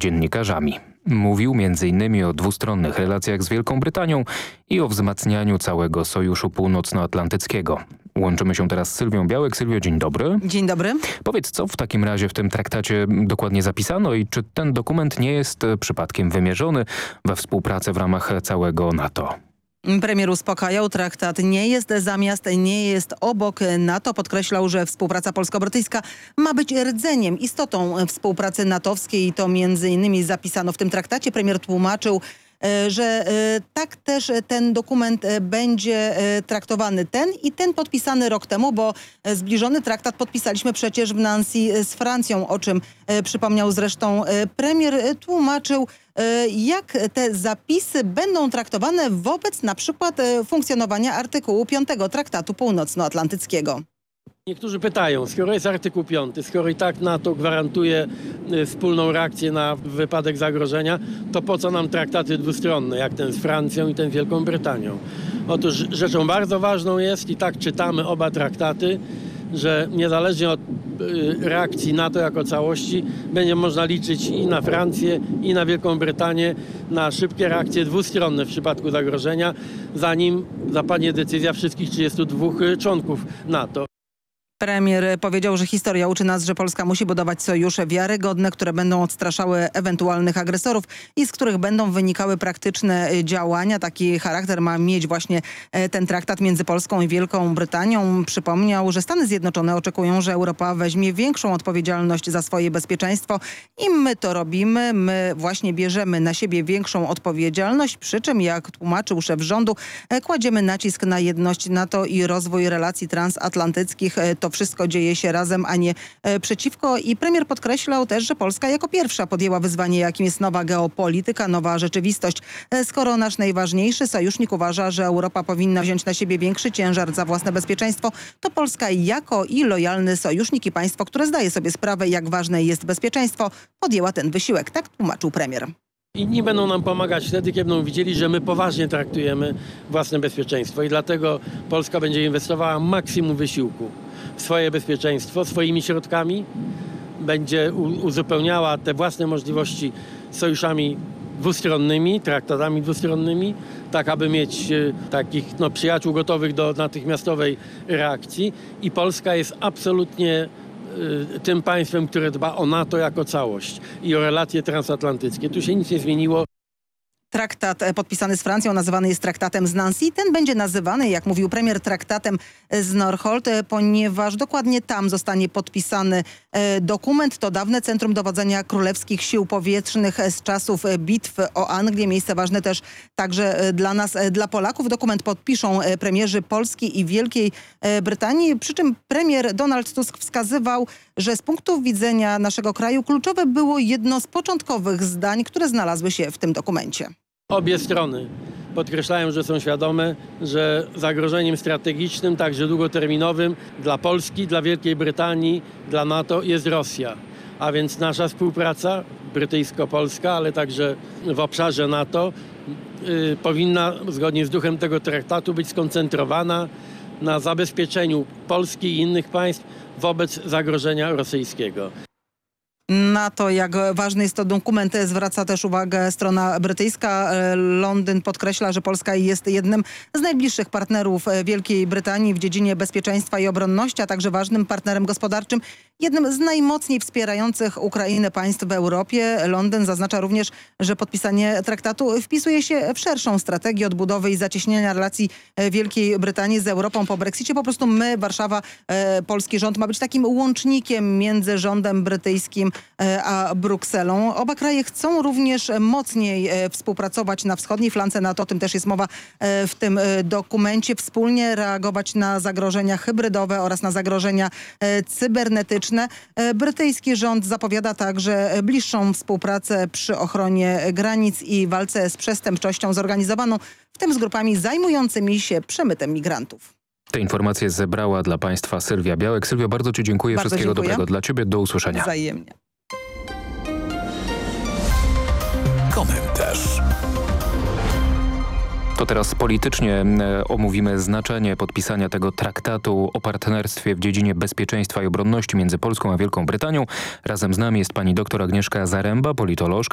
dziennikarzami. Mówił m.in. o dwustronnych relacjach z Wielką Brytanią i o wzmacnianiu całego Sojuszu Północnoatlantyckiego. Łączymy się teraz z Sylwią Białek. Sylwio, dzień dobry. Dzień dobry. Powiedz, co w takim razie w tym traktacie dokładnie zapisano i czy ten dokument nie jest przypadkiem wymierzony we współpracę w ramach całego NATO? Premier uspokajał, traktat nie jest zamiast, nie jest obok NATO. Podkreślał, że współpraca polsko-brytyjska ma być rdzeniem, istotą współpracy natowskiej i to między innymi zapisano w tym traktacie. Premier tłumaczył, że tak też ten dokument będzie traktowany. Ten podpisany rok temu, bo zbliżony traktat podpisaliśmy przecież w Nancy z Francją, o czym przypomniał zresztą premier. Tłumaczył, jak te zapisy będą traktowane wobec na przykład funkcjonowania artykułu 5 Traktatu Północnoatlantyckiego. Niektórzy pytają, skoro jest artykuł 5, skoro i tak NATO gwarantuje wspólną reakcję na wypadek zagrożenia, to po co nam traktaty dwustronne, jak ten z Francją i ten z Wielką Brytanią? Otóż rzeczą bardzo ważną jest, i tak czytamy oba traktaty, że niezależnie od reakcji NATO jako całości będzie można liczyć i na Francję, i na Wielką Brytanię na szybkie reakcje dwustronne w przypadku zagrożenia, zanim zapadnie decyzja wszystkich 32 członków NATO. Premier powiedział, że historia uczy nas, że Polska musi budować sojusze wiarygodne, które będą odstraszały ewentualnych agresorów i z których będą wynikały praktyczne działania. Taki charakter ma mieć właśnie ten traktat między Polską i Wielką Brytanią. Przypomniał, że Stany Zjednoczone oczekują, że Europa weźmie większą odpowiedzialność za swoje bezpieczeństwo i my to robimy. My właśnie bierzemy na siebie większą odpowiedzialność, przy czym, jak tłumaczył szef rządu, kładziemy nacisk na jedność NATO i rozwój relacji transatlantyckich. To wszystko dzieje się razem, a nie przeciwko. I premier podkreślał też, że Polska jako pierwsza podjęła wyzwanie, jakim jest nowa geopolityka, nowa rzeczywistość. Skoro nasz najważniejszy sojusznik uważa, że Europa powinna wziąć na siebie większy ciężar za własne bezpieczeństwo, to Polska jako i lojalny sojusznik i państwo, które zdaje sobie sprawę, jak ważne jest bezpieczeństwo, podjęła ten wysiłek. Tak tłumaczył premier. Inni będą nam pomagać wtedy, kiedy będą widzieli, że my poważnie traktujemy własne bezpieczeństwo i dlatego Polska będzie inwestowała maksimum wysiłku w swoje bezpieczeństwo, swoimi środkami, będzie uzupełniała te własne możliwości sojuszami dwustronnymi, traktatami dwustronnymi, tak aby mieć takich przyjaciół gotowych do natychmiastowej reakcji i Polska jest absolutnie tym państwem, które dba o NATO jako całość i o relacje transatlantyckie. Tu się nic nie zmieniło. Traktat podpisany z Francją nazywany jest traktatem z Nancy. Ten będzie nazywany, jak mówił premier, traktatem z Northolt, ponieważ dokładnie tam zostanie podpisany dokument. To dawne Centrum Dowodzenia Królewskich Sił Powietrznych z czasów bitwy o Anglię. Miejsce ważne też także dla nas, dla Polaków. Dokument podpiszą premierzy Polski i Wielkiej Brytanii. Przy czym premier Donald Tusk wskazywał, że z punktu widzenia naszego kraju kluczowe było jedno z początkowych zdań, które znalazły się w tym dokumencie. Obie strony podkreślają, że są świadome, że zagrożeniem strategicznym, także długoterminowym dla Polski, dla Wielkiej Brytanii, dla NATO jest Rosja. A więc nasza współpraca brytyjsko-polska, ale także w obszarze NATO powinna zgodnie z duchem tego traktatu być skoncentrowana na zabezpieczeniu Polski i innych państw wobec zagrożenia rosyjskiego. Na to, jak ważny jest to dokument, zwraca też uwagę strona brytyjska. Londyn podkreśla, że Polska jest jednym z najbliższych partnerów Wielkiej Brytanii w dziedzinie bezpieczeństwa i obronności, a także ważnym partnerem gospodarczym, jednym z najmocniej wspierających Ukrainę państw w Europie. Londyn zaznacza również, że podpisanie traktatu wpisuje się w szerszą strategię odbudowy i zacieśniania relacji Wielkiej Brytanii z Europą po Brexicie. Po prostu my, Warszawa, polski rząd ma być takim łącznikiem między rządem brytyjskim a Brukselą. Oba kraje chcą również mocniej współpracować na wschodniej flance NATO, o tym też jest mowa w tym dokumencie, wspólnie reagować na zagrożenia hybrydowe oraz na zagrożenia cybernetyczne. Brytyjski rząd zapowiada także bliższą współpracę przy ochronie granic i walce z przestępczością zorganizowaną, w tym z grupami zajmującymi się przemytem migrantów. Te informacje zebrała dla Państwa Sylwia Białek. Sylwio, bardzo Ci dziękuję. Bardzo Wszystkiego dziękuję. dobrego dla Ciebie. Do usłyszenia. Wzajemnie. Komentarz. To teraz politycznie omówimy znaczenie podpisania tego traktatu o partnerstwie w dziedzinie bezpieczeństwa i obronności między Polską a Wielką Brytanią. Razem z nami jest pani doktor Agnieszka Zaręba, politolożka.